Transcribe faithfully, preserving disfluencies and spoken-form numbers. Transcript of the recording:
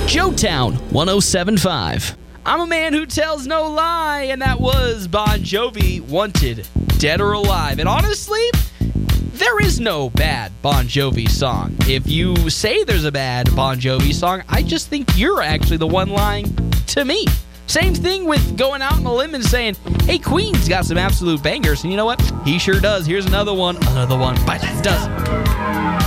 Joetown one oh seven point five. I'm a man who tells no lie, and that was Bon Jovi, Wanted, Dead or Alive. And honestly, there is no bad Bon Jovi song. If you say there's a bad Bon Jovi song, I just think you're actually the one lying to me. Same thing with going out on a limb and saying, hey, Queen's got some absolute bangers. And you know what? He sure does. Here's another one. Another one bites the dust.